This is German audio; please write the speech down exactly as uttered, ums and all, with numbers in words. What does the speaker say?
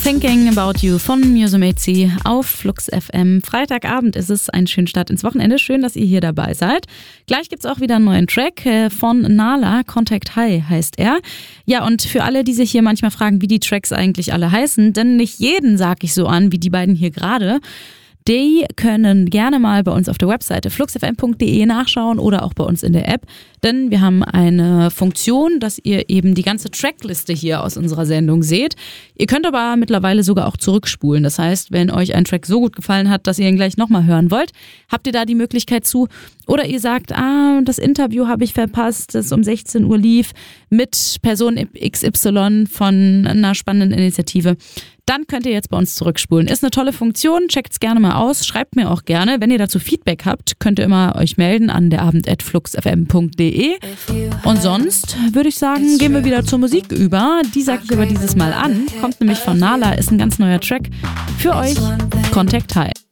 Thinking About You von Musumeci auf Flux F M. Freitagabend ist es, ein schöner Start ins Wochenende. Schön, dass ihr hier dabei seid. Gleich gibt's auch wieder einen neuen Track von Nala, Contact High heißt er. Ja, und für alle, die sich hier manchmal fragen, wie die Tracks eigentlich alle heißen, denn nicht jeden sag ich so an, wie die beiden hier gerade. Die können gerne mal bei uns auf der Webseite flux f m punkt d e nachschauen oder auch bei uns in der App, denn wir haben eine Funktion, dass ihr eben die ganze Trackliste hier aus unserer Sendung seht. Ihr könnt aber mittlerweile sogar auch zurückspulen. Das heißt, wenn euch ein Track so gut gefallen hat, dass ihr ihn gleich nochmal hören wollt, habt ihr da die Möglichkeit zu. Oder ihr sagt, ah, das Interview habe ich verpasst, das um sechzehn Uhr lief mit Person X Y von einer spannenden Initiative. Dann könnt ihr jetzt bei uns zurückspulen. Ist eine tolle Funktion, checkt's gerne mal aus, schreibt mir auch gerne. Wenn ihr dazu Feedback habt, könnt ihr immer euch melden an derabend at flux f m punkt d e. Und sonst würde ich sagen, gehen wir wieder zur Musik über. Die sage ich aber dieses Mal an. Kommt nämlich von Nala, ist ein ganz neuer Track für euch. Contact High.